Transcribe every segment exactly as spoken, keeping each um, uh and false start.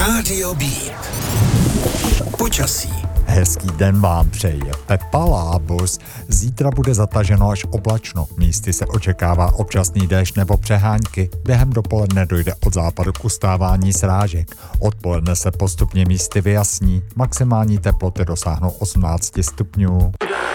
Rádio Beat. Počasí. Hezký den vám přeje Pepa Lábus. Zítra bude zataženo až oblačno. Místy se očekává občasný déšť nebo přehánky. Během dopoledne dojde od západu k ustávání srážek. Odpoledne se postupně místy vyjasní. Maximální teploty dosáhnou osmnáct stupňů.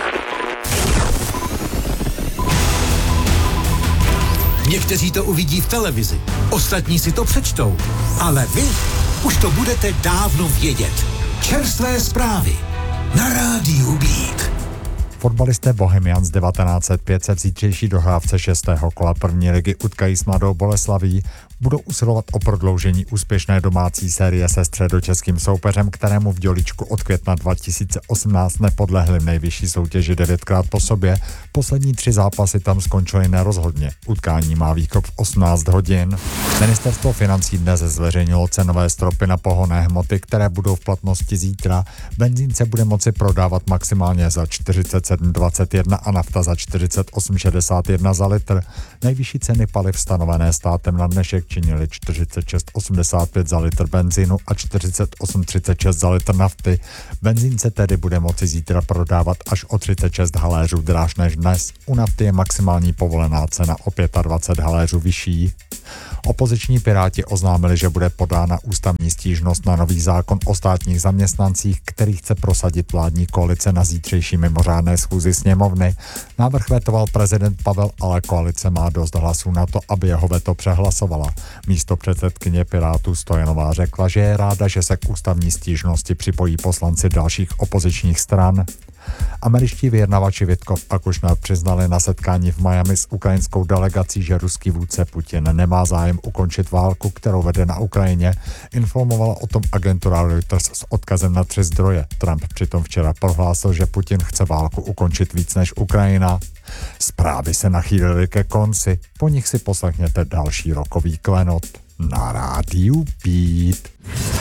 Někteří to uvidí v televizi, ostatní si to přečtou, ale vy už to budete dávno vědět. Čerstvé zprávy na Rádiu Beat. Fotbalisté Bohemians devatenáct set pět se v zítřejší dohrávce šestého kola první ligy utkají s Mladou Boleslaví. Budou usilovat o prodloužení úspěšné domácí série se středočeským soupeřem, kterému v Děličku od května dva tisíce osmnáct nepodlehli v nejvyšší soutěži devětkrát po sobě. Poslední tři zápasy tam skončily nerozhodně. Utkání má výkop v osmnáct hodin. Ministerstvo financí dnes zveřejnilo cenové stropy na pohonné hmoty, které budou v platnosti zítra. Benzín se bude moci prodávat maximálně za čtyřicet sedm dvacet jedna a nafta za čtyřicet osm šedesát jedna za litr. Nejvyšší ceny paliv stanovené státem na dnešek činily čtyřicet šest osmdesát pět za litr benzínu a čtyřicet osm třicet šest za litr nafty. Benzín se tedy bude moci zítra prodávat až o třicet šest haléřů dráž než dnes. U nafty je maximální povolená cena o dvacet pět haléřů vyšší. Opoziční Piráti oznámili, že bude podána ústavní stížnost na nový zákon o státních zaměstnancích, který chce prosadit vládní koalice na zítřejší mimořádné schůzi sněmovny. Návrh vetoval prezident Pavel, ale koalice má dost hlasů na to, aby jeho veto přehlasovala. Místo předsedkyně Pirátů Stojanová řekla, že je ráda, že se k ústavní stížnosti připojí poslanci dalších opozičních stran. Američtí vyjednavači Vitkov a Kušner přiznali na setkání v Miami s ukrajinskou delegací, že ruský vůdce Putin nemá zájem ukončit válku, kterou vede na Ukrajině. Informovala o tom agentura Reuters s odkazem na tři zdroje. Trump přitom včera prohlásil, že Putin chce válku ukončit víc než Ukrajina. Zprávy se nachýlily ke konci, po nich si poslechněte další rokový klenot na Rádiu Beat.